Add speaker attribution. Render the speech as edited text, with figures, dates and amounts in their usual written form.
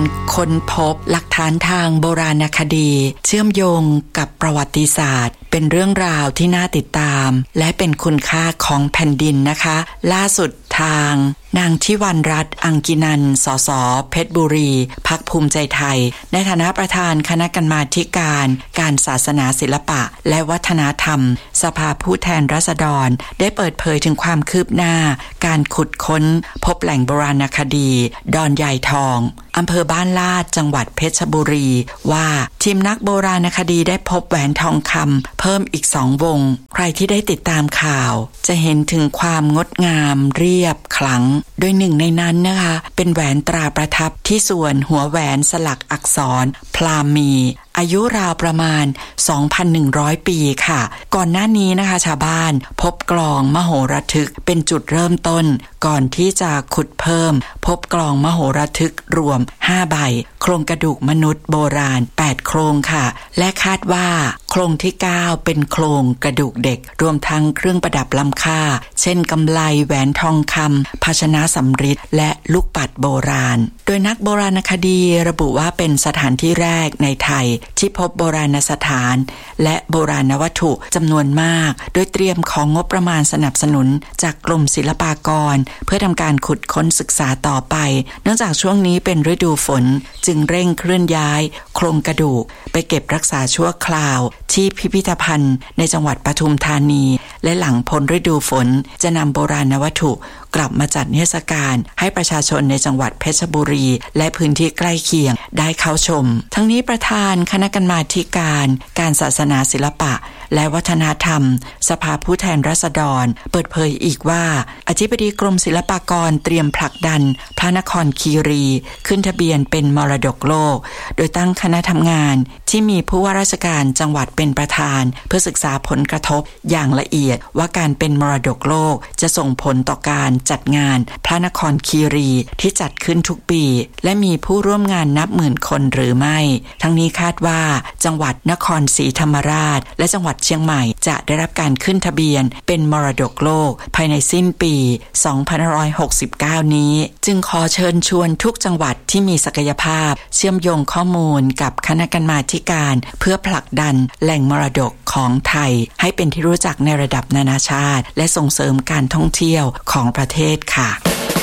Speaker 1: ค้นพบหลักฐานทางโบราณคดีเชื่อมโยงกับประวัติศาสตร์เป็นเรื่องราวที่น่าติดตามและเป็นคุณค่าของแผ่นดินนะคะล่าสุดทางนางทิวรรณรัตน์อังกินันท์สสเพชรบุรีพรรคภูมิใจไทยในฐานะประธานคณะกรรมาธิการศาสนาศิลปะและวัฒนธรรมสภาผู้แทนราษฎรได้เปิดเผยถึงความคืบหน้าการขุดค้นพบแหล่งโบราณคดีดอนใหญ่ทองอำเภอบ้านลาดจังหวัดเพชรบุรีว่าทีมนักโบราณคดีได้พบแหวนทองคำเพิ่มอีก2 วงใครที่ได้ติดตามข่าวจะเห็นถึงความงดงามเรียบขลังโดยหนึ่งในนั้นนะคะเป็นแหวนตราประทับที่ส่วนหัวแหวนสลักอักษรพราหมีอายุราวประมาณ 2,100 ปีค่ะก่อนหน้านี้นะคะชาวบ้านพบกลองมโหระทึกเป็นจุดเริ่มต้นก่อนที่จะขุดเพิ่มพบกลองมโหระทึกรวม5 ใบโครงกระดูกมนุษย์โบราณ8 โครงค่ะและคาดว่าโครงที่9เป็นโครงกระดูกเด็กรวมทั้งเครื่องประดับล้ำค่าเช่นกำไลแหวนทองคำภาชนะสำริดและลูกปัดโบราณโดยนักโบราณคดีระบุว่าเป็นสถานที่แรกในไทยที่พบโบราณสถานและโบราณวัตถุจำนวนมากโดยเตรียมของงบประมาณสนับสนุนจากกรมศิลปากรเพื่อทำการขุดค้นศึกษาต่อไปเนื่องจากช่วงนี้เป็นฤดูฝนจึงเร่งเคลื่อนย้ายโครงกระดูกไปเก็บรักษาชั่วคราวที่พิพิธภัณฑ์ในจังหวัดปทุมธานีและหลังพ้นฤดูฝนจะนำโบราณวัตถุกลับมาจัดนิทรรศการให้ประชาชนในจังหวัดเพชรบุรีและพื้นที่ใกล้เคียงได้เข้าชมทั้งนี้ประธานคณะกรรมาธิการศาสนาศิลปะและวัฒนธรรมสภาผู้แทนราษฎรเปิดเผยอีกว่าอธิบดีกรมศิลปากรเตรียมผลักดันพระนครคีรีขึ้นทะเบียนเป็นมรดกโลกโดยตั้งคณะทำงานที่มีผู้ว่าราชการจังหวัดเป็นประธานเพื่อศึกษาผลกระทบอย่างละเอียดว่าการเป็นมรดกโลกจะส่งผลต่อการจัดงานพระนครคีรีที่จัดขึ้นทุกปีและมีผู้ร่วมงานนับหมื่นคนหรือไม่ทั้งนี้คาดว่าจังหวัดนครศรีธรรมราชและจังหวัดเชียงใหม่จะได้รับการขึ้นทะเบียนเป็นมรดกโลกภายในสิ้นปี2569นี้จึงขอเชิญชวนทุกจังหวัดที่มีศักยภาพเชื่อมโยงข้อมูลกับคณะกรรมาธิการเพื่อผลักดันแหล่งมรดกของไทยให้เป็นที่รู้จักในระดับนานาชาติและส่งเสริมการท่องเที่ยวของประเทศค่ะ